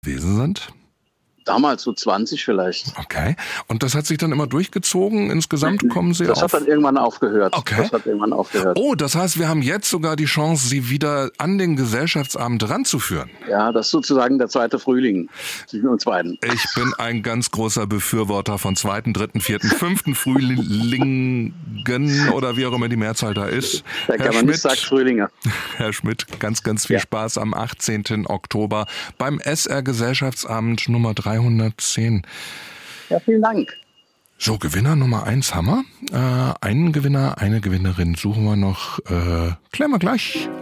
gewesen sind? Damals so 20 vielleicht. Okay. Und das hat sich dann immer durchgezogen? Insgesamt kommen Sie Das hat dann irgendwann aufgehört. Okay. Das hat irgendwann aufgehört. Oh, das heißt, wir haben jetzt sogar die Chance, Sie wieder an den Gesellschaftsabend ranzuführen. Ja, das ist sozusagen der zweite Frühling zwischen uns beiden. Ich bin ein ganz großer Befürworter von zweiten, dritten, vierten, fünften Frühlingen oder wie auch immer die Mehrzahl da ist. Der Germanist sagt Frühlinge. Herr Schmidt, ganz, ganz viel Spaß am 18. Oktober beim SR Gesellschaftsabend Nummer 310. Ja, vielen Dank. So, Gewinner Nummer 1 haben wir. Einen Gewinner, eine Gewinnerin suchen wir noch. Klären wir gleich.